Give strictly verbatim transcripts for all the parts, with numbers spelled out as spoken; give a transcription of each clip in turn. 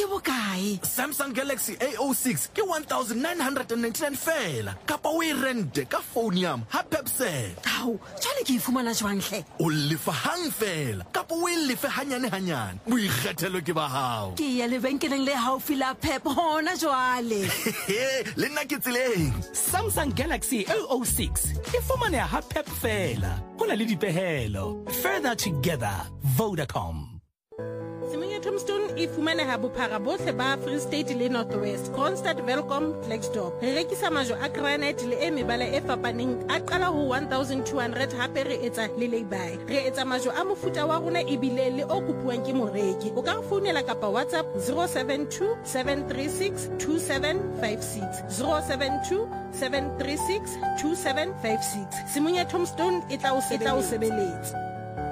bokae? Samsung Galaxy A O six ke one thousand nine hundred ninety-nine fela. Kapa o e rente ka phone yam ha Pepsel. Au, jwale ke ifumana jwang hle? O lefa hang fela. Kapa o e lefe hanyane hanyane. Boikgethelo ke ba hao. Ke ya lebenkeleng le haufi la Pep hona jwale. Le nna ke tseleng. Samsung Galaxy A O six e fumaneha ha Pep fela. Ho na le dipehelo. Further together, Vodacom. Simonye Tombstone e fumaneha bophara bohle ba Free State le North West, Kronstadt, Welkom, Klerksdorp. Re rekisa majwe a granite le e mebala e fapaneng a qala ho one thousand two hundred, hape re etsa le lay-by. Re etsa majwe a mofuta wa rona ebile le o kopuwang ke moreki. O ka re founela kapa WhatsApp zero seven two seven three six two seven five six zero seven two seven three six two seven five six. Simonye Tombstone e tla o sebeletsa.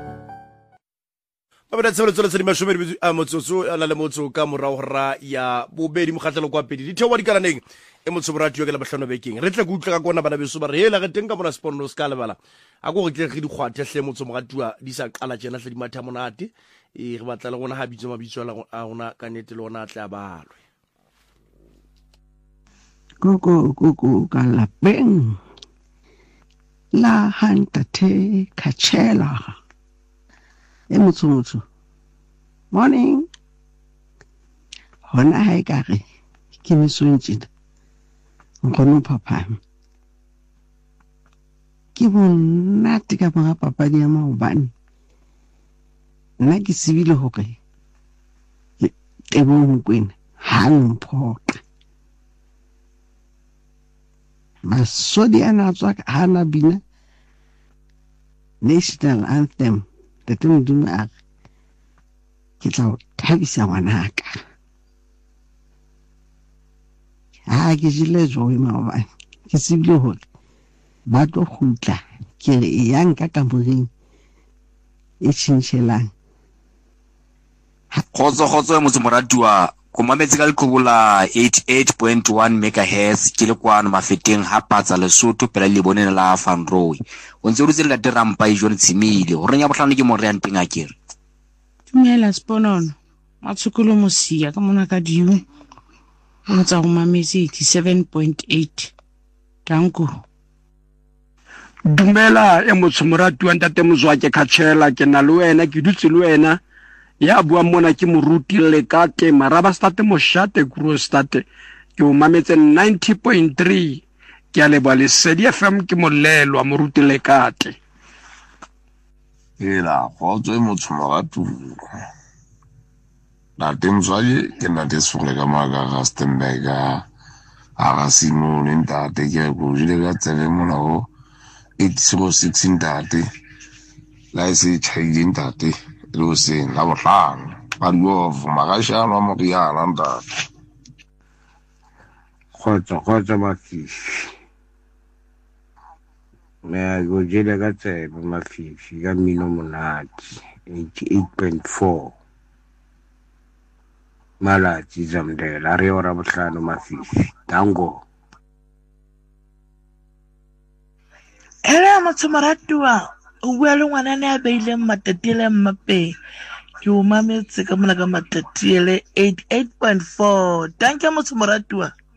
Ba tsela tsela tse di mashome a motsotso a le motso ka morao ra ya bobedi mokgatlelo kwa pedi di thewa di kananeng e motso boratio ke la bahlano bekeng re tla go utla ka kona bana beso ba re hela re teng ka mona spono ska lebala a go tle re di khwathe hle motso moratua di sa qala jena hle di matha monate e re batla le gona ha bitso mabitso a gona ka nete le ona tla balwe gogo gogo ka lapeng la hantate Kachela e motho motho morning hona ha e ka re ke mesontsina ngono papa ke monate ka mga papadi ya maobane nna ke sibile hore Tebong Mokoena ha mphoqa masodi ana tswa ha na bina national anthem the thing do me ke tla thabisa ngwanaka ha ke jile joe maobane ke sibile hore ba tlo khutla ke re yang ka kamoring e tshintšhelang khotso khotso e motho moratua go mametse ka lekgobola eighty-eight point one megahertz ke le kwano mafeteng ha patsa Lesotho pela le bonene la Van Roy o ntse o rutse le ka rampa e jone tshimile go renya botlhano ke more ya nteng a kere tumela sponono matsukolo mosia ka mona ka diu o tsa go mametse eighty-seven point eight danko dumela e motho moratua ntate mozwa ke Kachela ke na le wena ke dutse le wena ya bua mona ke moruti le ka ke maraba state moshate kuro state ke o mametse ninety point three ke a le ba le C D F M ke molelo a moruti le kate ela go tswe motho mogatu la temzwaye ke na desfole ka maga ga Stemberga aga Simon ntate ke go jile ka tsele mona go eight zero six ntate la se chaile ntate lo se la botlhano ba lo magashano mo ya nanda khotso khotso mafifi me go jile ka tsele mafifi ka mino monate eighty-eight point four malati zamdela re ora botlhano mafifi tango Hele motho moratua o bua le ngwana ne a beile matatile mmape ke o mametse ka mona ka matatile eighty-eight point four danke motho moratua